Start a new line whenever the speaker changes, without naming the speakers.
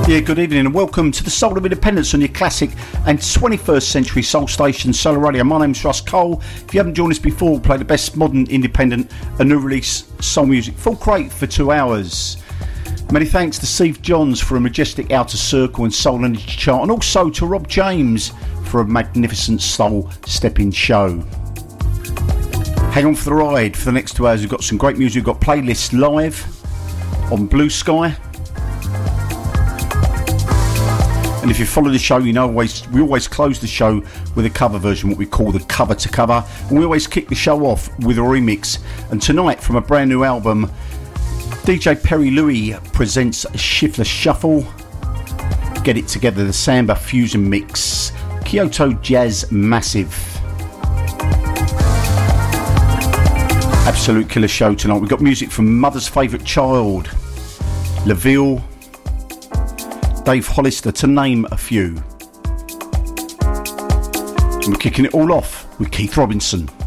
Yeah, good evening and welcome to the Soul of Independence on your classic and 21st century soul station, Solar Radio. My name's Russ Cole. If you haven't joined us before, we'll play the best modern, independent and new release soul music. Full crate for 2 hours. Many thanks to Steve Johns for a majestic Outer Circle and Soul Energy chart, and also to Rob James for a magnificent soul stepping show. Hang on for the ride for the next 2 hours. We've got some great music. We've got playlists live on Blue Sky. And if you follow the show, you know we always close the show with a cover version, what we call the cover to cover. And we always kick the show off with a remix. And tonight, from a brand new album, DJ Perry Louie presents Shiftless Shuffle. Get It Together, the Samba Fusion Mix. Kyoto Jazz Massive. Absolute killer show tonight. We've got music from Mother's Favourite Child, LaVille, Dave Hollister, to name a few. And we're kicking it all off with Keith Robinson.